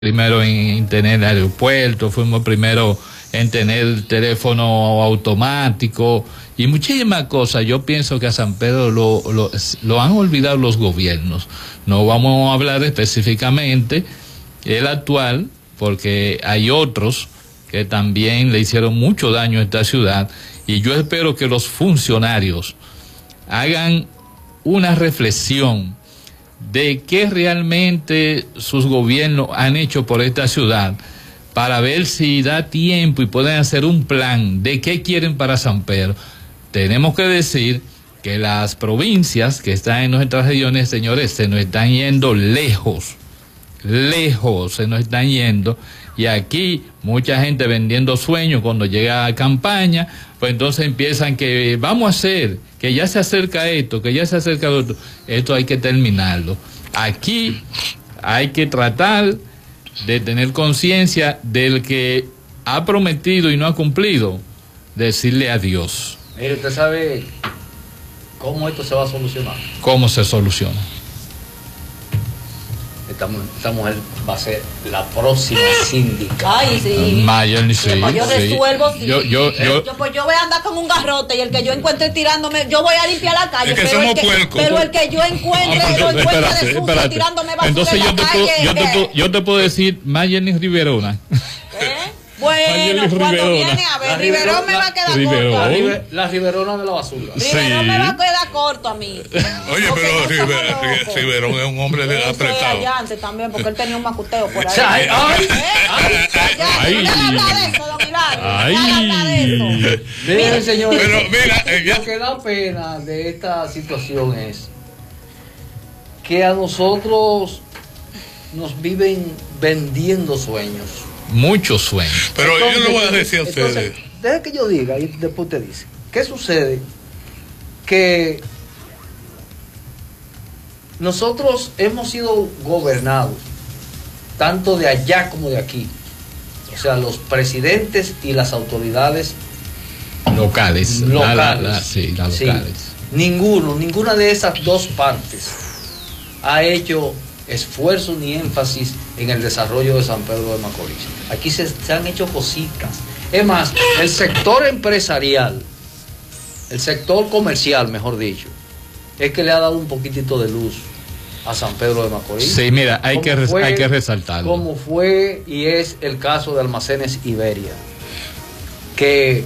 primero en tener aeropuerto, fuimos primero en tener teléfono automático y muchísimas cosas. Yo pienso que a San Pedro lo han olvidado los gobiernos. No vamos a hablar específicamente el actual, porque hay otros que también le hicieron mucho daño a esta ciudad, y yo espero que los funcionarios hagan una reflexión de qué realmente sus gobiernos han hecho por esta ciudad, para ver si da tiempo y pueden hacer un plan de qué quieren para San Pedro. Tenemos que decir que las provincias que están en nuestras regiones, señores, se nos están yendo lejos, se nos están yendo, y aquí mucha gente vendiendo sueños cuando llega a campaña, pues entonces empiezan que vamos a hacer, que ya se acerca esto, que ya se acerca lo otro. Esto hay que terminarlo. Aquí hay que tratar de tener conciencia del que ha prometido y no ha cumplido, decirle adiós. Mire, ¿usted sabe cómo esto se va a solucionar? ¿Cómo se soluciona? Esta mujer va a ser la próxima síndica. Ay, sí. Mayer, sí, yo resuelvo, sí. Pues yo voy a andar con un garrote, y el que yo encuentre tirándome, yo voy a limpiar la calle. Es que somos puercos. Pero el que yo encuentre, lo encuentre de sucio, tirándome basura. Entonces en la calle. yo te puedo decir Mayer Riverona. Bueno, cuando viene a ver, Riverón me va a quedar corto. La Riverona de la basura. Riverón me va a quedar corto a mí. Oye, pero Riverón es un hombre de apretado. Antes también, porque él tenía un macuteo por ahí. Miren, señores, pero mira, lo que da pena de esta situación es que a nosotros nos viven vendiendo sueños. Muchos sueños. Pero entonces, yo le voy a decir a ustedes. Deje que yo diga y después usted dice. ¿Qué sucede? Que nosotros hemos sido gobernados, tanto de allá como de aquí. O sea, los presidentes y las autoridades locales. Sí, locales. Ninguna de esas dos partes ha hecho esfuerzo ni énfasis en el desarrollo de San Pedro de Macorís. Aquí se han hecho cositas. Es más, el sector empresarial, el sector comercial, mejor dicho, es que le ha dado un poquitito de luz a San Pedro de Macorís. Sí, mira, hay que resaltarlo. Como fue y es el caso de Almacenes Iberia, que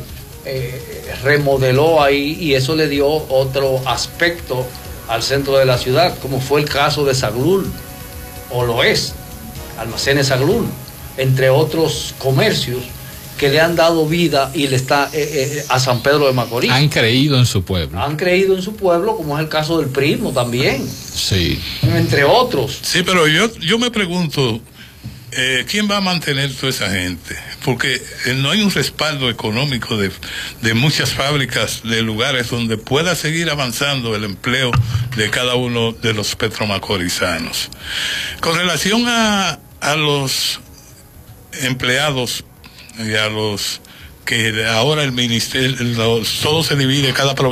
remodeló ahí, y eso le dio otro aspecto al centro de la ciudad, como fue el caso de Saglul, o lo es, Almacenes Saglul, entre otros comercios que le han dado vida y le está a San Pedro de Macorís. Han creído en su pueblo. Han creído en su pueblo, como es el caso del Primo también. Sí. Entre otros. Sí, pero yo me pregunto, ¿quién va a mantener toda esa gente? Porque no hay un respaldo económico de muchas fábricas, de lugares donde pueda seguir avanzando el empleo de cada uno de los petromacorizanos. Con relación a los empleados y a los que ahora el ministerio, todo se divide,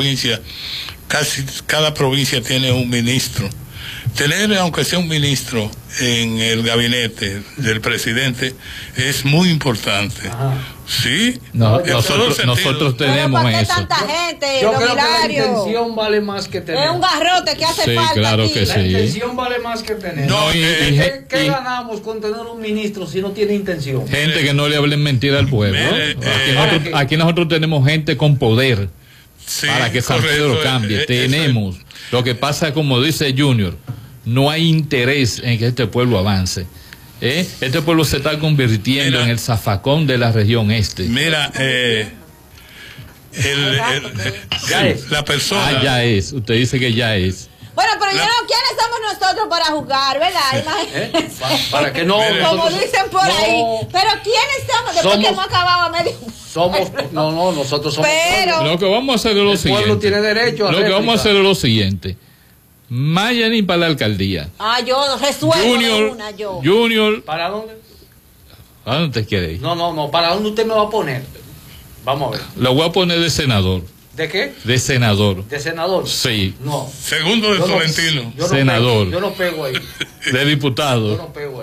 casi cada provincia tiene un ministro. Tener, aunque sea un ministro en el gabinete del presidente, es muy importante. Ajá. Sí, nosotros tenemos ¿para qué eso. Tanta gente, yo creo que la intención vale más que tener. Es un garrote que hace falta claro aquí. Que la intención vale más que tener. ¿Qué ganamos con tener un ministro si no tiene intención? Gente que no le hablen mentira al pueblo. Aquí nosotros tenemos gente con poder, para que San Pedro cambie. Tenemos. Lo que pasa, como dice Junior, no hay interés en que este pueblo avance. Este pueblo se está convirtiendo en el zafacón de la región este. Mira, la persona. Ya es. Usted dice que ya es. Bueno, pero ¿quiénes somos nosotros para jugar, verdad? Para que no. Como dicen por ahí. Pero ¿quiénes somos? Después que hemos acabado a medio. Nosotros somos. Pero lo que vamos a hacer es lo siguiente. El pueblo tiene derecho a Lo que vamos a hacer es lo siguiente. Mayani para la alcaldía. Yo resuelvo Junior. ¿Para dónde? ¿A dónde te quiere ir? No, ¿para dónde usted me va a poner? Vamos a ver. Lo voy a poner de senador. ¿De qué? De senador. ¿De senador? Sí. No. Segundo de Tolentino. Senador. Yo no pego ahí. De diputado. Yo no pego ahí.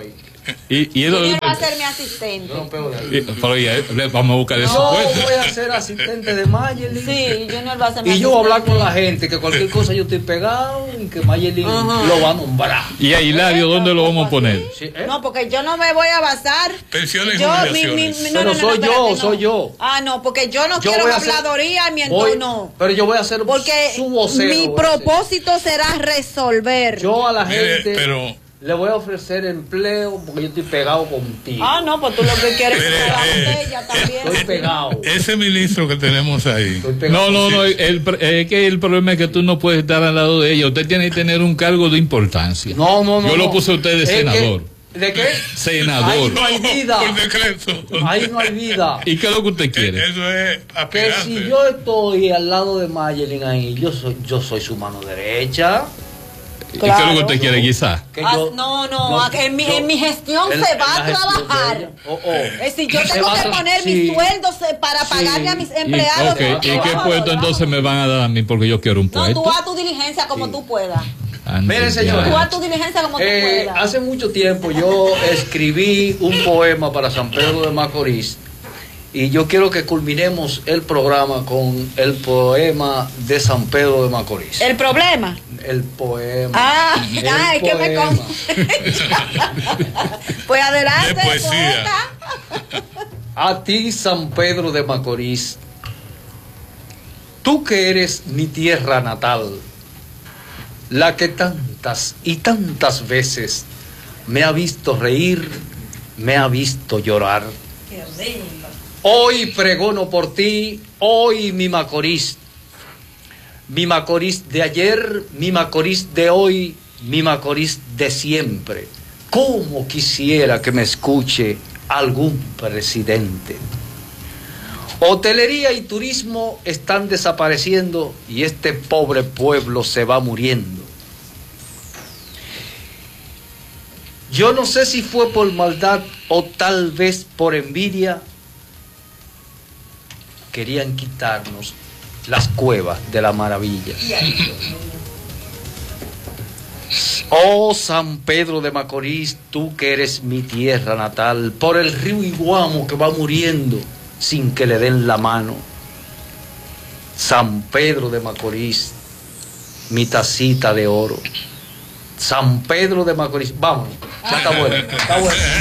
Y él va a ser mi asistente. Pero ya, vamos a buscar ese Yo puesto. voy a ser asistente de Mayelin. Sí, Junior va a ser mi Y yo voy a hablar asistente. con la gente que cualquier cosa yo estoy pegado y que Mayelin lo va a nombrar. Y a Hilario, ¿dónde lo vamos a poner? Sí, No, porque yo no me voy a basar. Pensiones y Yo, jubilaciones. Pero soy yo. Ah, no, porque yo no Yo quiero voy a hacer- habladoría en mi Voy- entorno. Pero yo voy a ser Porque su vocero. mi voy a ser. propósito será resolver. Yo a la Mire, gente pero le voy a ofrecer empleo porque yo estoy pegado contigo. Ah, no, pues tú lo que quieres Mire, es la botella también. Estoy pegado. ese ministro que tenemos ahí, Estoy pegado. No, es que el problema es que tú no puedes estar al lado de ella. Usted tiene que tener un cargo de importancia. No. Yo lo puse a usted de Es que- senador. ¿De qué? Senador. Ahí no hay vida. por decreto. Ahí no hay vida. ¿Y qué es lo que usted quiere? Eso es Que aspirante. si yo estoy al lado de Mayelin ahí, yo soy su mano derecha. ¿Y qué es lo que usted quiere, quizás? Que Ah, yo- no, en mi gestión en- se en va la a gestión de trabajar. ella. Es decir, yo Se tengo va a que tra- poner sí. mis sueldos para pagarle a mis empleados. Ok, ¿y qué puesto entonces me van a dar a mí? Porque yo quiero un No, puesto. tú haz tu diligencia como tú puedas. Miren, señor. Tú haz tu diligencia como tú puedas. Hace mucho tiempo yo escribí un poema para San Pedro de Macorís y yo quiero que culminemos el programa con el poema de San Pedro de Macorís. El problema. El poema. Es que me poema. Pues adelante, De poesía. poeta. A ti, San Pedro de Macorís, tú que eres mi tierra natal, la que tantas y tantas veces me ha visto reír, me ha visto llorar. Hoy pregono por ti, hoy mi Macorís de ayer, mi Macorís de hoy, mi Macorís de siempre. ¿Cómo quisiera que me escuche algún presidente? Hotelería y turismo están desapareciendo y este pobre pueblo se va muriendo. Yo no sé si fue por maldad o tal vez por envidia. Querían quitarnos las cuevas de la maravilla. Oh San Pedro de Macorís, tú que eres mi tierra natal, por el río Iguamo que va muriendo sin que le den la mano. San Pedro de Macorís, mi tacita de oro. San Pedro de Macorís, vamos, ya está bueno, está bueno.